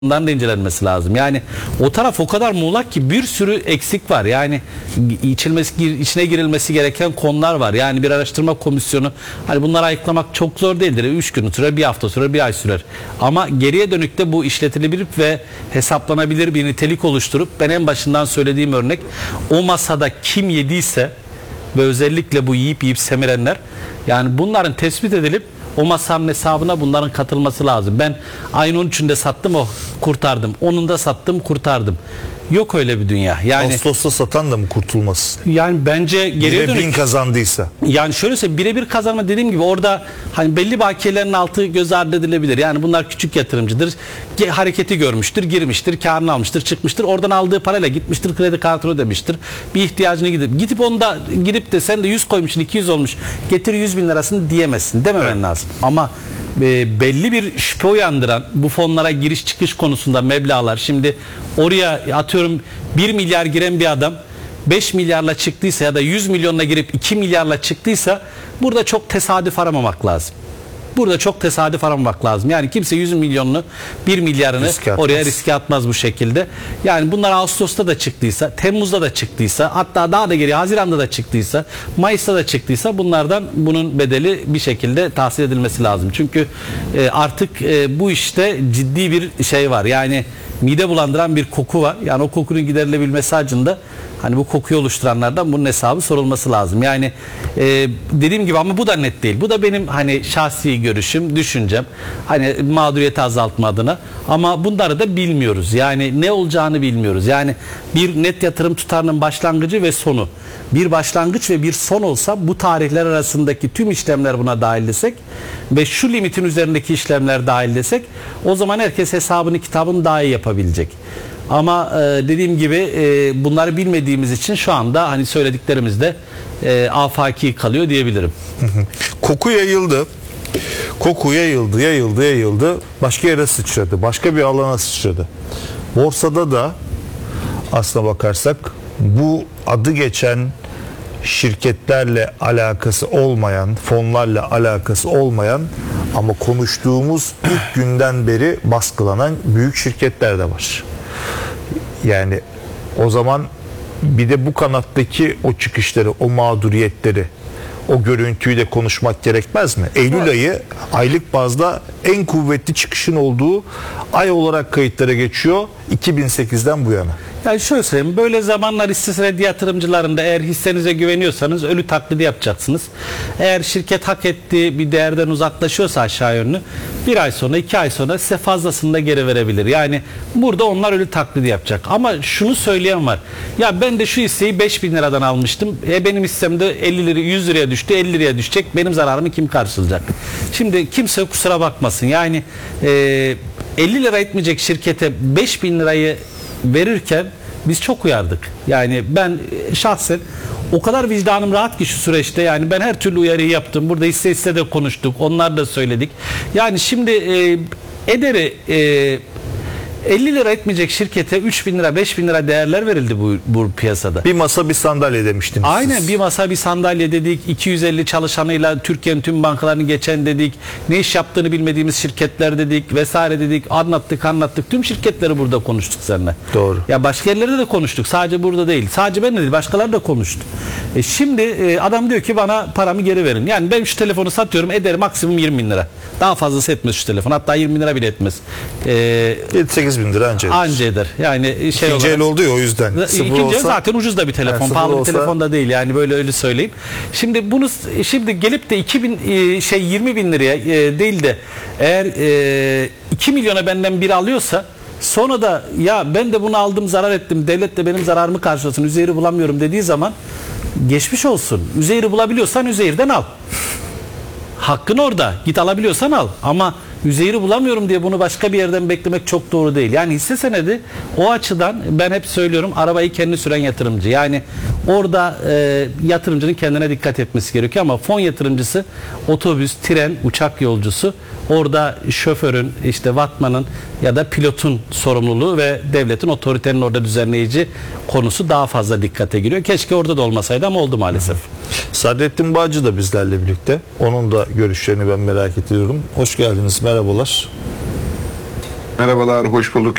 Bunların da incelenmesi lazım. Yani o taraf o kadar muğlak ki bir sürü eksik var. Yani içine girilmesi gereken konular var. Yani bir araştırma komisyonu, hani bunları ayıklamak çok zor değildir. 3 gün sürer, bir hafta sürer, bir ay sürer. Ama geriye dönük de bu işletilebilir ve hesaplanabilir bir nitelik oluşturup, ben en başından söylediğim örnek, o masada kim yediyse ve özellikle bu yiyip semirenler, yani bunların tespit edilip o masanın hesabına bunların katılması lazım. Ben ayın 13'ünde sattım, kurtardım. 10'unda sattım, kurtardım. Yok öyle bir dünya. Yani Ağustos'ta satan da mı kurtulmaz? Yani bence geriye dönük. 1000 kazandıysa. Yani şöyle söyleyeyim, birebir kazanma dediğim gibi orada hani belli bakiyelerin altı göz ardı edilebilir. Yani bunlar küçük yatırımcıdır. Hareketi görmüştür, girmiştir, karını almıştır, çıkmıştır. Oradan aldığı parayla gitmiştir, kredi kartını ödemiştir. Bir ihtiyacını gidip onda girip de sen de 100 koymuşsun, 200 olmuş, getir 100 bin lirasını diyemezsin. Dememen lazım. Ama belli bir şüphe uyandıran bu fonlara giriş çıkış konusunda meblağlar, şimdi oraya atıyorum 1 milyar giren bir adam 5 milyarla çıktıysa ya da 100 milyonla girip 2 milyarla çıktıysa, burada çok tesadüf aramamak lazım. Burada çok tesadüf aramamak lazım. Yani kimse 100 milyonunu, 1 milyarını oraya riske atmaz bu şekilde. Yani bunlar Ağustos'ta da çıktıysa, Temmuz'da da çıktıysa, hatta daha da geriye Haziran'da da çıktıysa, Mayıs'ta da çıktıysa, bunun bedeli bir şekilde tahsil edilmesi lazım. Çünkü artık bu işte ciddi bir şey var. Yani mide bulandıran bir koku var. Yani o kokunun giderilebilmesi acında, hani bu kokuyu oluşturanlardan bunun hesabı sorulması lazım. Yani dediğim gibi, ama bu da net değil. Bu da benim hani şahsi görüşüm, düşüncem. Hani mağduriyeti azaltma adına. Ama bunları da bilmiyoruz. Yani ne olacağını bilmiyoruz. Yani bir net yatırım tutarının başlangıcı ve sonu, bir başlangıç ve bir son olsa, bu tarihler arasındaki tüm işlemler buna dahil desek ve şu limitin üzerindeki işlemler dahil desek, o zaman herkes hesabını kitabını daha iyi yapabilecek. Ama dediğim gibi bunları bilmediğimiz için şu anda hani söylediklerimiz de afaki kalıyor diyebilirim. Koku yayıldı. Koku yayıldı. Başka yere sıçradı. Başka bir alana sıçradı. Borsada da aslına bakarsak bu adı geçen şirketlerle alakası olmayan, fonlarla alakası olmayan ama konuştuğumuz ilk günden beri baskılanan büyük şirketler de var. Yani o zaman bir de bu kanattaki o çıkışları, o mağduriyetleri, o görüntüyü de konuşmak gerekmez mi? Eylül ayı aylık bazda en kuvvetli çıkışın olduğu ay olarak kayıtlara geçiyor 2008'den bu yana. Yani şöyle söyleyeyim, böyle zamanlar hisse senedi yatırımcılarında eğer hissenize güveniyorsanız ölü taklidi yapacaksınız. Eğer şirket hak ettiği bir değerden uzaklaşıyorsa aşağı yönlü, bir ay sonra, 2 ay sonra size fazlasını da geri verebilir. Yani burada onlar ölü taklidi yapacak. Ama şunu söyleyen var. Ya ben de şu hisseyi 5.000 liradan almıştım. Benim hissemde 50 lira, 100 liraya düştü, 50 liraya düşecek. Benim zararımı kim karşılayacak? Şimdi kimse kusura bakmasın. Yani 50 lira etmeyecek şirkete 5.000 lirayı verirken biz çok uyardık. Yani ben şahsen o kadar vicdanım rahat ki şu süreçte, yani ben her türlü uyarıyı yaptım. Burada hisse de konuştuk. Onlar da söyledik. Yani şimdi ederi 50 lira etmeyecek şirkete 3.000 lira, 5.000 lira değerler verildi bu piyasada. Bir masa bir sandalye demiştiniz. Aynen siz. Bir masa bir sandalye dedik. 250 çalışanıyla Türkiye'nin tüm bankalarını geçen dedik. Ne iş yaptığını bilmediğimiz şirketler dedik vesaire dedik. Anlattık. Tüm şirketleri burada konuştuk seninle. Doğru. Ya başka yerlerde de konuştuk. Sadece burada değil. Sadece ben de değil. Başkaları da konuştu. Şimdi adam diyor ki bana paramı geri verin. Yani ben şu telefonu satıyorum, eder maksimum 20.000 lira. Daha fazlası etmez şu telefon. Hatta 20 lira bile etmez. 7-8 bin lira anca eder. Yani İkinci el oldu ya, o yüzden. İkinci el zaten ucuz da bir telefon. Yani pahalı bir olsa... telefon da değil. Yani öyle söyleyeyim. Şimdi gelip de 20 bin liraya değil de eğer 2 milyona benden biri alıyorsa, sonra da ya ben de bunu aldım, zarar ettim, devlet de benim zararımı karşılasın, üzeri bulamıyorum dediği zaman, geçmiş olsun. Üzeri bulabiliyorsan üzerden al. Hakkın orada. Git alabiliyorsan al. Ama üzeri bulamıyorum diye bunu başka bir yerden beklemek çok doğru değil. Yani hisse senedi o açıdan, ben hep söylüyorum, arabayı kendi süren yatırımcı. Yani orada yatırımcının kendine dikkat etmesi gerekiyor, ama fon yatırımcısı otobüs, tren, uçak yolcusu, orada şoförün, işte vatmanın ya da pilotun sorumluluğu ve devletin, otoritenin orada düzenleyici konusu daha fazla dikkate giriyor. Keşke orada da olmasaydı ama oldu maalesef. Sadrettin Bağcı da bizlerle birlikte. Onun da görüşlerini ben merak ediyorum. Hoş geldiniz, merhabalar. Merhabalar, hoş bulduk.